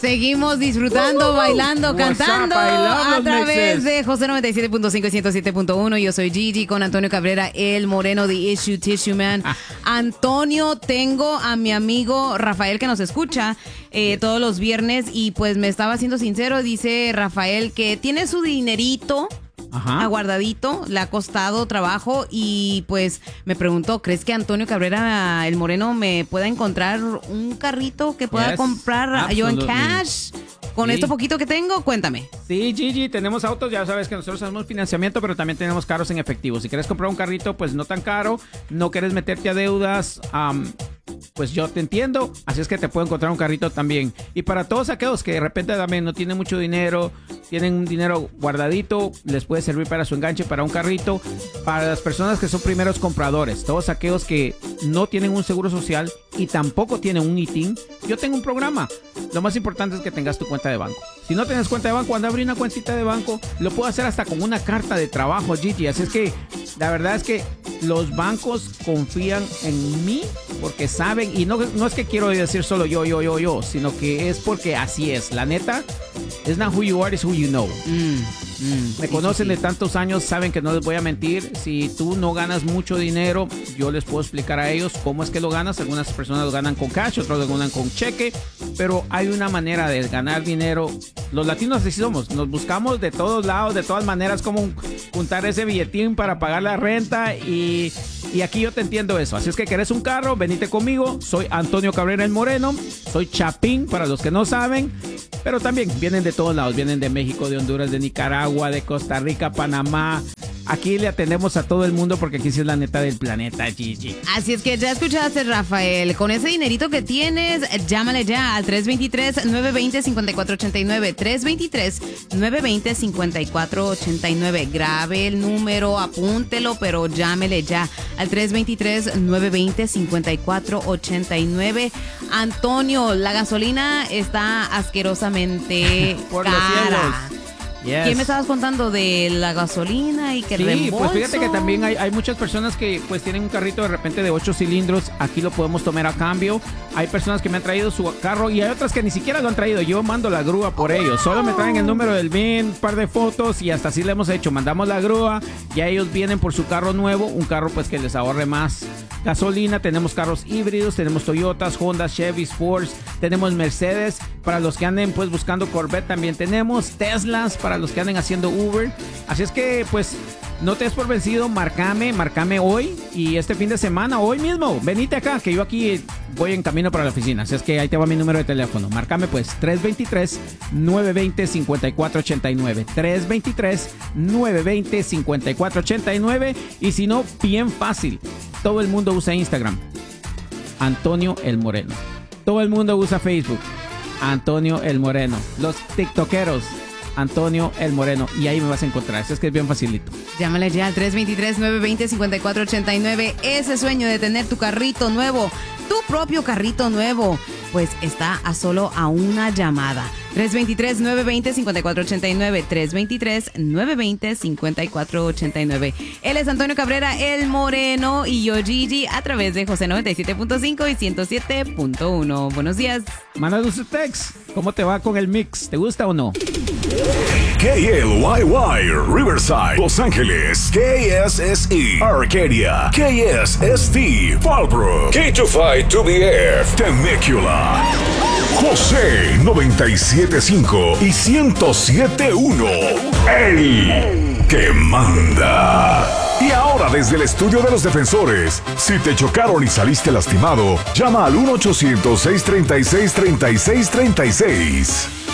Seguimos disfrutando, bailando, cantando a través de José 97.5 y 107.1. Yo soy Gigi con Antonio Cabrera, el moreno de Issue Tissue Man. Antonio, tengo a mi amigo Rafael que nos escucha todos los viernes y pues me estaba siendo sincero. Dice Rafael que tiene su dinerito aguardadito, le ha costado trabajo y pues me preguntó, ¿crees que Antonio Cabrera, el moreno, me pueda encontrar un carrito que pueda comprar yo en cash? Con esto poquito que tengo, cuéntame. Sí, Gigi, tenemos autos, ya sabes que nosotros hacemos financiamiento, pero también tenemos carros en efectivo. Si quieres comprar un carrito, pues no tan caro, no quieres meterte a deudas, pues yo te entiendo, así es que te puedo encontrar un carrito también. Y para todos aquellos que de repente también no tienen mucho dinero, tienen un dinero guardadito, les puede servir para su enganche, para un carrito. Para las personas que son primeros compradores, todos aquellos que no tienen un seguro social y tampoco tienen un ITIN, yo tengo un programa. Lo más importante es que tengas tu cuenta de banco. Si no tienes cuenta de banco, anda a abrir una cuentita de banco. Lo puedo hacer hasta con una carta de trabajo, Gigi. Así es que la verdad es que los bancos confían en mí porque saben, y no es que quiero decir solo yo, sino que es porque así es. La neta, it's not who you are, it's who you know. Me conocen de tantos años, saben que no les voy a mentir. Si tú no ganas mucho dinero, yo les puedo explicar a ellos cómo es que lo ganas. Algunas personas lo ganan con cash, otros lo ganan con cheque, pero hay una manera de ganar dinero. Los latinos así somos, nos buscamos de todos lados, de todas maneras, como juntar ese billetín para pagar la renta y aquí yo te entiendo eso. Así es que querés un carro, venite conmigo. Soy Antonio Cabrera el Moreno, soy Chapín para los que no saben, pero también vienen de todos lados, vienen de México, de Honduras, de Nicaragua, de Costa Rica, Panamá. Aquí le atendemos a todo el mundo porque aquí sí es la neta del planeta, Gigi. Así es que ya escuchaste, Rafael. Con ese dinerito que tienes, llámale ya al 323-920-5489. 323-920-5489. Grabe el número, apúntelo, pero llámele ya al 323-920-5489. Antonio, la gasolina está asquerosamente por cara. Los cielos. Yes. ¿Qué me estabas contando de la gasolina y que el reembolso? Pues fíjate que también hay muchas personas que pues tienen un carrito de repente de 8 cilindros. Aquí lo podemos tomar a cambio. Hay personas que me han traído su carro y hay otras que ni siquiera lo han traído. Yo mando la grúa por ellos. Solo me traen el número del BIN, un par de fotos y hasta así le hemos hecho. Mandamos la grúa y ellos vienen por su carro nuevo. Un carro pues que les ahorre más gasolina. Tenemos carros híbridos, tenemos Toyotas, Honda, Chevy, Fords, tenemos Mercedes. Para los que anden pues buscando Corvette también tenemos Teslas, para los que anden haciendo Uber. Así es que pues no te des por vencido, márcame hoy y este fin de semana, hoy mismo, venite acá, que yo aquí voy en camino para la oficina. Así es que ahí te va mi número de teléfono. Márcame pues 323-920-5489. 323-920-5489. Y si no, bien fácil. Todo el mundo usa Instagram. Antonio el Moreno. Todo el mundo usa Facebook. Antonio el Moreno. Los tiktokeros. Antonio el Moreno, y ahí me vas a encontrar. Eso es que es bien facilito. Llámale ya al 323-920-5489. Ese sueño de tener tu carrito nuevo, tu propio carrito nuevo, pues está a solo a una llamada. 323-920-5489. 323-920-5489. Él es Antonio Cabrera, el Moreno, y yo, Gigi, a través de José 97.5 y 107.1. Buenos días. Mándanos un text. ¿Cómo te va con el mix? ¿Te gusta o no? KLYY, Riverside, Los Ángeles, KSSE, Arcadia, KSST, Fallbrook, K25-2BF, Temecula, José 97.5 y 107.1, el que manda. Y ahora desde el estudio de los defensores, si te chocaron y saliste lastimado, llama al 1-800-636-3636.